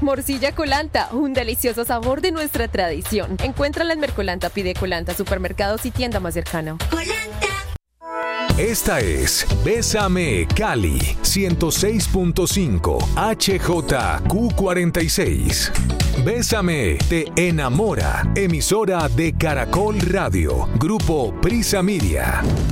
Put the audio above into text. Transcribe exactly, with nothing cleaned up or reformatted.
Morcilla Colanta, un delicioso sabor de nuestra tradición. Encuéntrala en Mercolanta, pide Colanta, supermercados y tienda más cercana. Esta es Bésame Cali, ciento seis punto cinco H J Q cuarenta y seis. Bésame te enamora, emisora de Caracol Radio, Grupo Prisa Media.